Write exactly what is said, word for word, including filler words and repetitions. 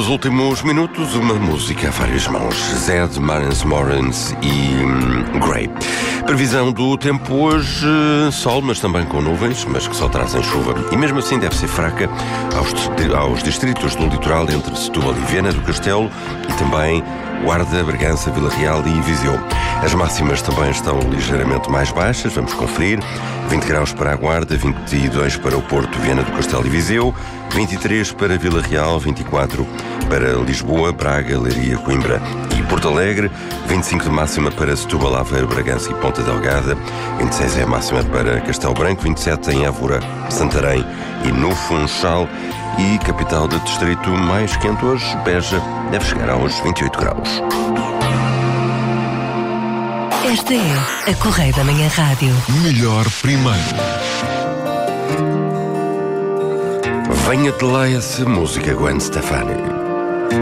Nos últimos minutos, uma música a várias mãos. Zed, Marins Morans e hum, Grey. Previsão do tempo hoje, sol, mas também com nuvens, mas que só trazem chuva. E mesmo assim deve ser fraca aos, aos distritos do litoral entre Setúbal e Viana do Castelo e também Guarda, Bragança, Vila Real e Viseu. As máximas também estão ligeiramente mais baixas, vamos conferir. vinte graus para a Guarda, vinte e dois para o Porto, Viana do Castelo e Viseu, vinte e três para Vila Real, vinte e quatro para Lisboa, Braga, Leiria, Coimbra e Porto Alegre, vinte e cinco de máxima para Setúbal, Aveiro, Bragança e Ponta Delgada, vinte e seis é a máxima para Castelo Branco, vinte e sete em Évora, Santarém e no Funchal. E capital do distrito mais quente hoje, Beja, deve chegar aos vinte e oito graus. Esta é a Correia da Manhã Rádio. Melhor primeiro. Venha de lá essa música, Gwen Stefani.